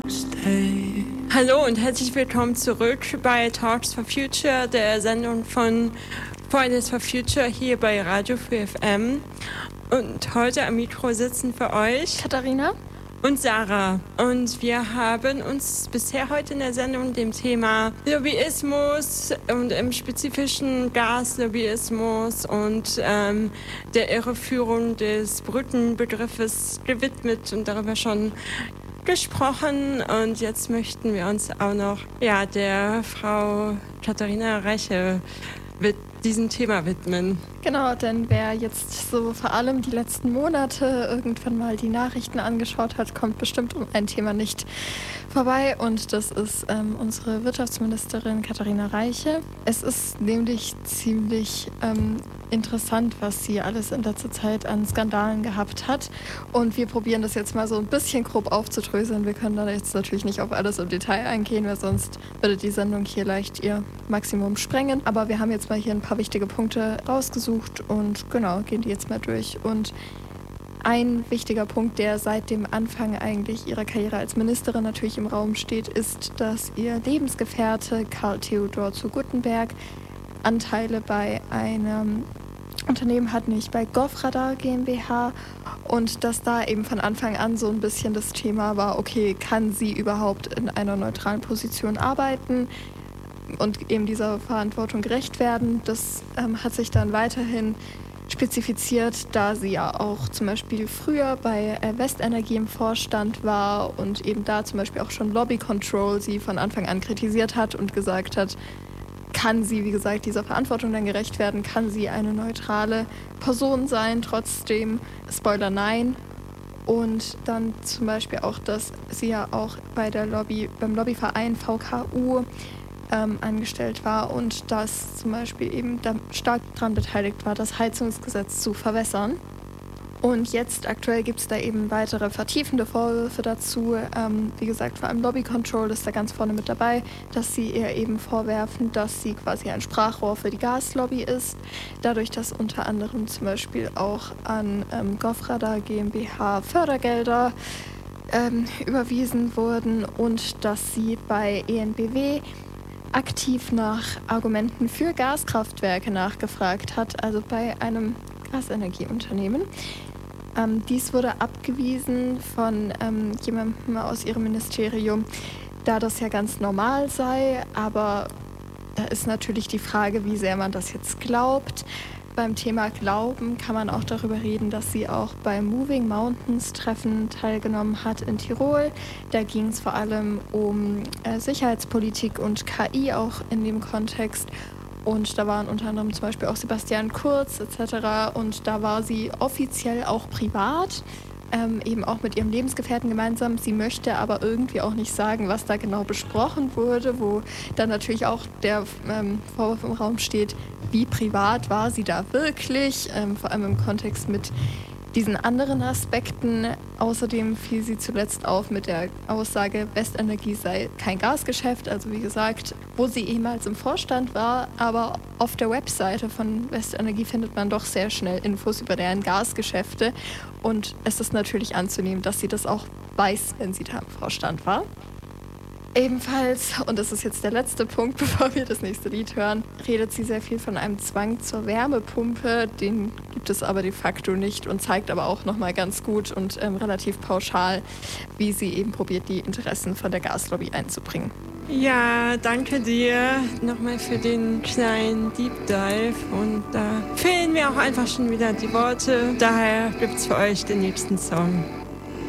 Stay. Hallo und herzlich willkommen zurück bei Talks for Future, der Sendung von Fridays for Future hier bei Radio Free FM. Und heute am Mikro sitzen für euch Katharina und Sarah. Und wir haben uns bisher heute in der Sendung dem Thema Lobbyismus und im spezifischen Gaslobbyismus und der Irreführung des Brückenbegriffes gewidmet und darüber schon gesprochen. Und jetzt möchten wir uns auch noch der Frau Katharina Reiche diesem Thema widmen. Genau, denn wer jetzt so vor allem die letzten Monate irgendwann mal die Nachrichten angeschaut hat, kommt bestimmt um ein Thema nicht vorbei und das ist unsere Wirtschaftsministerin Katharina Reiche. Es ist nämlich ziemlich interessant, was sie alles in letzter Zeit an Skandalen gehabt hat und wir probieren das jetzt mal so ein bisschen grob aufzudröseln. Wir können da jetzt natürlich nicht auf alles im Detail eingehen, weil sonst würde die Sendung hier leicht ihr Maximum sprengen, aber wir haben jetzt mal hier ein paar wichtige Punkte rausgesucht und genau, gehen die jetzt mal durch. Und ein wichtiger Punkt, der seit dem Anfang eigentlich ihrer Karriere als Ministerin natürlich im Raum steht, ist, dass ihr Lebensgefährte Karl Theodor zu Guttenberg Anteile bei einem Unternehmen hat, nämlich bei Gofradar GmbH, und dass da eben von Anfang an so ein bisschen das Thema war, okay, kann sie überhaupt in einer neutralen Position arbeiten und eben dieser Verantwortung gerecht werden. Das hat sich dann weiterhin spezifiziert, da sie ja auch zum Beispiel früher bei Westenergie im Vorstand war und eben da zum Beispiel auch schon Lobby Control sie von Anfang an kritisiert hat und gesagt hat, kann sie, wie gesagt, dieser Verantwortung dann gerecht werden, kann sie eine neutrale Person sein, trotzdem, Spoiler, nein. Und dann zum Beispiel auch, dass sie ja auch beim Lobbyverein VKU angestellt war und das zum Beispiel eben da stark daran beteiligt war, das Heizungsgesetz zu verwässern. Und jetzt aktuell gibt es da eben weitere vertiefende Vorwürfe dazu. Wie gesagt, vor allem Lobby Control ist da ganz vorne mit dabei, dass sie ihr eben vorwerfen, dass sie quasi ein Sprachrohr für die Gaslobby ist. Dadurch, dass unter anderem zum Beispiel auch an Gofradar GmbH Fördergelder überwiesen wurden und dass sie bei EnBW aktiv nach Argumenten für Gaskraftwerke nachgefragt hat, also bei einem Gasenergieunternehmen. Dies wurde abgewiesen von jemandem aus ihrem Ministerium, da das ja ganz normal sei, aber da ist natürlich die Frage, wie sehr man das jetzt glaubt. Beim Thema Glauben kann man auch darüber reden, dass sie auch beim Moving Mountains Treffen teilgenommen hat in Tirol. Da ging es vor allem um Sicherheitspolitik und KI auch in dem Kontext. Und da waren unter anderem zum Beispiel auch Sebastian Kurz etc. Und da war sie offiziell auch privat, eben auch mit ihrem Lebensgefährten gemeinsam. Sie möchte aber irgendwie auch nicht sagen, was da genau besprochen wurde, wo dann natürlich auch der Vorwurf im Raum steht, wie privat war sie da wirklich, vor allem im Kontext mit diesen anderen Aspekten. Außerdem fiel sie zuletzt auf mit der Aussage, Westenergie sei kein Gasgeschäft, also wie gesagt, wo sie ehemals im Vorstand war, aber auf der Webseite von Westenergie findet man doch sehr schnell Infos über deren Gasgeschäfte und es ist natürlich anzunehmen, dass sie das auch weiß, wenn sie da im Vorstand war. Ebenfalls, und das ist jetzt der letzte Punkt, bevor wir das nächste Lied hören, redet sie sehr viel von einem Zwang zur Wärmepumpe. Den gibt es aber de facto nicht und zeigt aber auch nochmal ganz gut und relativ pauschal, wie sie eben probiert, die Interessen von der Gaslobby einzubringen. Ja, danke dir nochmal für den kleinen Deep Dive und da fehlen mir auch einfach schon wieder die Worte. Daher gibt's für euch den nächsten Song.